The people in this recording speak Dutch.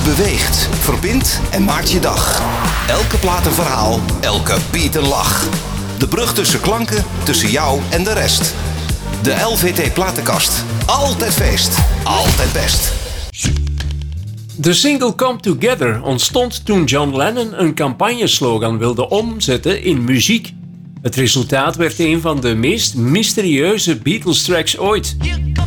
beweegt, verbindt en maakt je dag. Elke plaat een verhaal, elke beat een lach. De brug tussen klanken, tussen jou en de rest. De LVT Platenkast. Altijd feest, altijd best. De single Come Together ontstond toen John Lennon een campagneslogan wilde omzetten in muziek. Het resultaat werd een van de meest mysterieuze Beatles-tracks ooit.